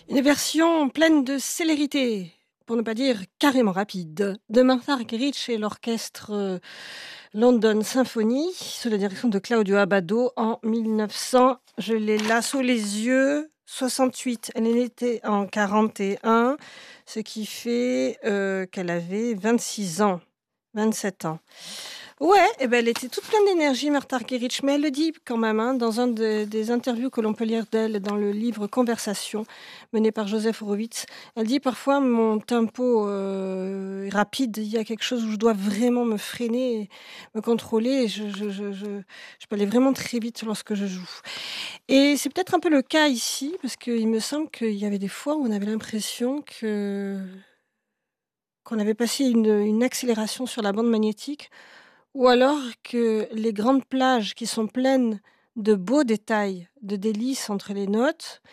Une version pleine de célérité, pour ne pas dire carrément rapide, de Martha Argerich et l'orchestre London Symphony, sous la direction de Claudio Abbado en 1900. Je l'ai là sous les yeux. 68. Elle est née en 41, ce qui fait qu'elle avait 26 ans, 27 ans. Ouais, eh ben, elle était toute pleine d'énergie, Martha Argerich, mais elle le dit quand même, hein, dans des interviews que l'on peut lire d'elle dans le livre Conversation, mené par Joseph Horowitz. Elle dit parfois mon tempo est rapide, il y a quelque chose où je dois vraiment me freiner, me contrôler, et je peux aller vraiment très vite lorsque je joue. Et c'est peut-être un peu le cas ici, parce qu'il me semble qu'il y avait des fois où on avait l'impression qu'on avait passé une accélération sur la bande magnétique, ou alors que les grandes plages qui sont pleines de beaux détails, de délices entre les notes,